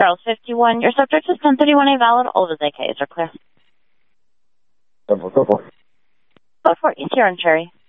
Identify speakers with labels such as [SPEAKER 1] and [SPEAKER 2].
[SPEAKER 1] Charles 51. Your subject is 1031A valid. All of his AKs are clear.
[SPEAKER 2] Go for it.
[SPEAKER 1] Go for it. It's your own, Cherry.